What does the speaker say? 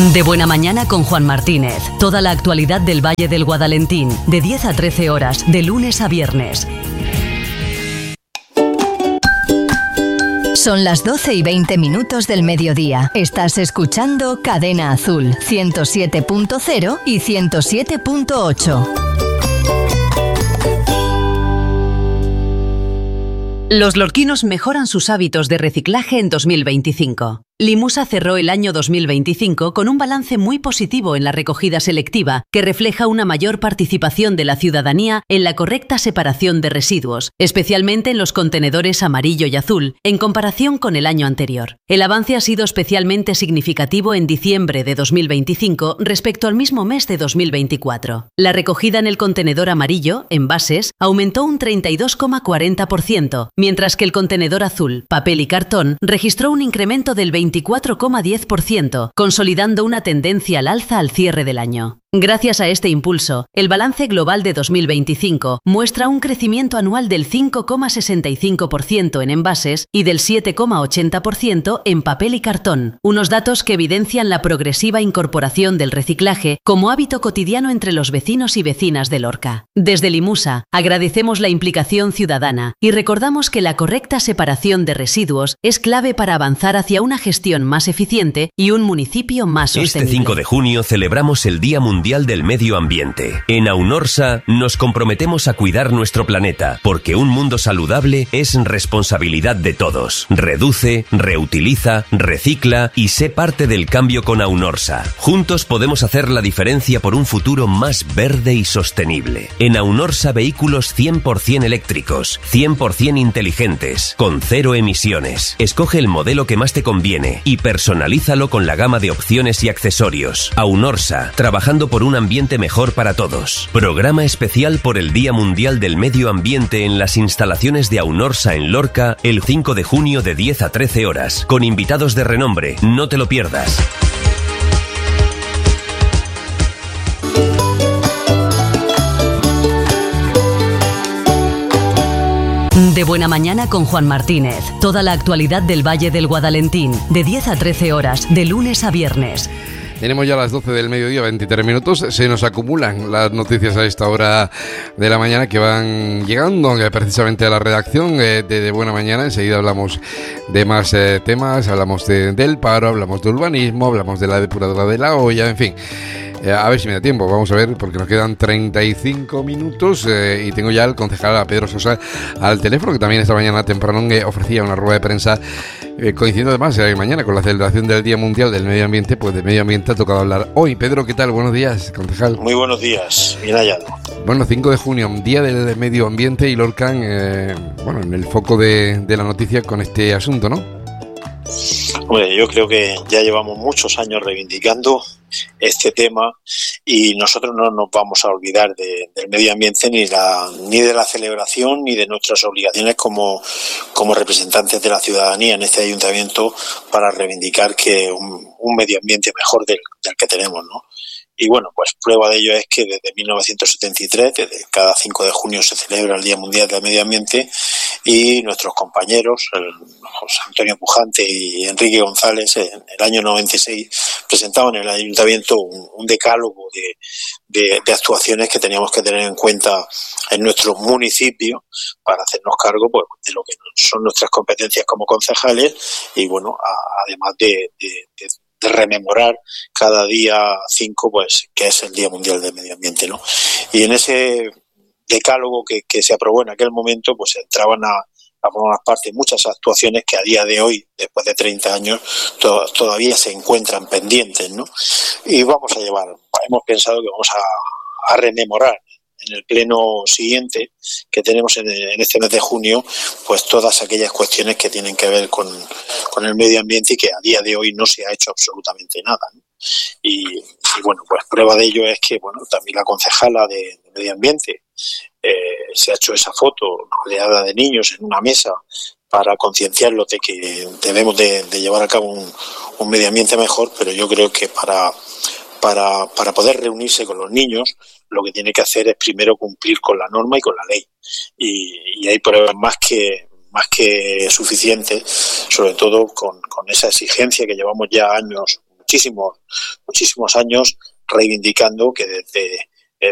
De Buena Mañana con Juan Martínez. Toda la actualidad del Valle del Guadalentín, de 10 a 13 horas, de lunes a viernes. Son las 12:20 del mediodía. Estás escuchando Cadena Azul, 107.0 y 107.8. Los lorquinos mejoran sus hábitos de reciclaje en 2025. Limusa cerró el año 2025 con un balance muy positivo en la recogida selectiva, que refleja una mayor participación de la ciudadanía en la correcta separación de residuos, especialmente en los contenedores amarillo y azul, en comparación con el año anterior. El avance ha sido especialmente significativo en diciembre de 2025 respecto al mismo mes de 2024. La recogida en el contenedor amarillo, envases, aumentó un 32,40%, mientras que el contenedor azul, papel y cartón, registró un incremento del 24,10%, consolidando una tendencia al alza al cierre del año. Gracias a este impulso, el balance global de 2025 muestra un crecimiento anual del 5,65% en envases y del 7,80% en papel y cartón, unos datos que evidencian la progresiva incorporación del reciclaje como hábito cotidiano entre los vecinos y vecinas de Lorca. Desde Limusa, agradecemos la implicación ciudadana y recordamos que la correcta separación de residuos es clave para avanzar hacia una gestión más eficiente y un municipio más sostenible. Este 5 de junio celebramos el Día Mundial del Medio Ambiente. En Aunorsa nos comprometemos a cuidar nuestro planeta, porque un mundo saludable es responsabilidad de todos. Reduce, reutiliza, recicla y sé parte del cambio con Aunorsa. Juntos podemos hacer la diferencia por un futuro más verde y sostenible. En Aunorsa, vehículos 100% eléctricos, 100% inteligentes, con cero emisiones. Escoge el modelo que más te conviene y personalízalo con la gama de opciones y accesorios. Aunorsa, trabajando por un ambiente mejor para todos. Programa especial por el Día Mundial del Medio Ambiente en las instalaciones de Aunorsa en Lorca el 5 de junio de 10 a 13 horas, con invitados de renombre. No te lo pierdas. De Buena Mañana con Juan Martínez. Toda la actualidad del Valle del Guadalentín, de 10 a 13 horas, de lunes a viernes. Tenemos ya las 12 del mediodía, 23 minutos. Se nos acumulan las noticias a esta hora de la mañana que van llegando precisamente a la redacción de Buena Mañana. Enseguida hablamos de más temas, hablamos del paro, hablamos de urbanismo, hablamos de la depuradora de La Hoya, en fin. A ver si me da tiempo, vamos a ver, porque nos quedan 35 minutos y tengo ya al concejal a Pedro Sosa al teléfono, que también esta mañana temprano ofrecía una rueda de prensa coincidiendo además mañana con la celebración del Día Mundial del Medio Ambiente. Pues de medio ambiente ha tocado hablar hoy. Pedro, ¿qué tal? Buenos días, concejal. Muy buenos días, bien hallado. Bueno, 5 de junio, Día del Medio Ambiente, y Lorca en el foco de la noticia con este asunto, ¿no? Hombre, yo creo que ya llevamos muchos años reivindicando este tema y nosotros no nos vamos a olvidar del medio ambiente ni de la celebración ni de nuestras obligaciones como representantes de la ciudadanía en este ayuntamiento para reivindicar que un medio ambiente mejor del que tenemos, ¿no? Y bueno, pues prueba de ello es que desde 1973, desde cada 5 de junio se celebra el Día Mundial del Medio Ambiente, y nuestros compañeros, José Antonio Pujante y Enrique González, en el año 96 presentaban en el ayuntamiento un decálogo de actuaciones que teníamos que tener en cuenta en nuestro municipio para hacernos cargo pues, de lo que son nuestras competencias como concejales y bueno, además de rememorar cada día 5, pues que es el Día Mundial del Medio Ambiente, ¿no? Y en ese decálogo que se aprobó en aquel momento, pues entraban a formar parte muchas actuaciones que a día de hoy, después de 30 años, todavía se encuentran pendientes, ¿no? Y hemos pensado que vamos a rememorar en el pleno siguiente que tenemos en este mes de junio, pues todas aquellas cuestiones que tienen que ver con el medio ambiente y que a día de hoy no se ha hecho absolutamente nada, ¿no? Y bueno, pues prueba de ello es que bueno, también la concejala de medio ambiente se ha hecho esa foto rodeada de niños en una mesa para concienciarlos de que debemos de llevar a cabo un medio ambiente mejor, pero yo creo que para poder reunirse con los niños, lo que tiene que hacer es primero cumplir con la norma y con la ley. Y hay pruebas más que suficientes, sobre todo con esa exigencia que llevamos ya años, muchísimos años reivindicando que desde